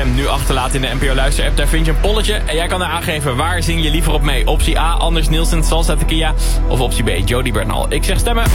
stem nu achterlaten in de NPO Luister app. Daar vind je een polletje en jij kan er aangeven waar zing je liever op mee. Optie A, Anders Nielsen, Salsa Tequila. Of optie B, Jody Bernal. Ik zeg stemmen.